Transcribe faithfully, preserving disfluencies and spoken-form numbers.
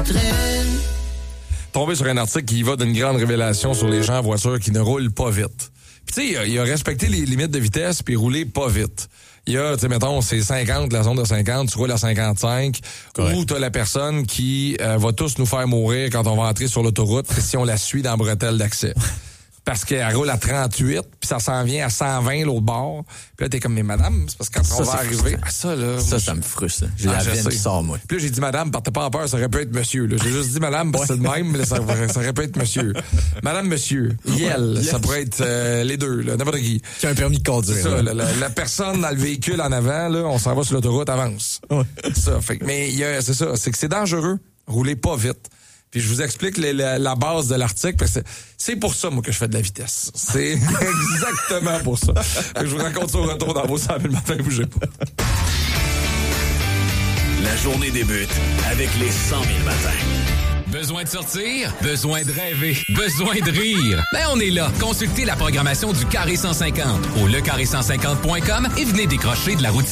traîne. Tombé sur un article qui va d'une grande révélation sur les gens en voiture qui ne roulent pas vite. Puis tu sais, il a, il a respecté les limites de vitesse puis roulé pas vite. Il y a, tu sais, mettons, c'est cinquante, la zone de cinquante, tu roules à cinquante-cinq, correct. Ou t'as la personne qui euh, va tous nous faire mourir quand on va entrer sur l'autoroute si on la suit dans la bretelle d'accès. Parce qu'elle roule à trente-huit, puis ça s'en vient à cent vingt l'autre bord. Puis là, t'es comme, mais madame, c'est parce que quand ça, on va arriver... Ah, ça, là... Ça, ça me frustre. J'ai ah, la veine qui sort, moi. Puis là, j'ai dit, madame, partez pas en peur, ça aurait pu être monsieur. Là. J'ai juste dit, madame, parce que c'est le même, mais ça, ça aurait pu être monsieur. Madame, monsieur, Yel, yes. Ça pourrait être euh, les deux, là, n'importe qui. Qui a un permis de conduire. C'est ça, la, la, la personne dans le véhicule en avant, là, on s'en va sur l'autoroute, avance. Ouais. Ça, fait que, mais il y a, c'est ça, c'est que c'est dangereux, rouler pas vite. Puis je vous explique les, la, la base de l'article, parce que c'est pour ça, moi, que je fais de la vitesse. C'est exactement pour ça. Je vous raconte ça au retour dans vos cent mille matins, bougez pas. La journée débute avec les cent mille matins. Besoin de sortir? Besoin de rêver? Besoin de rire? Ben, on est là. Consultez la programmation du Carré cent cinquante au le carré cent cinquante point com et venez décrocher de la routine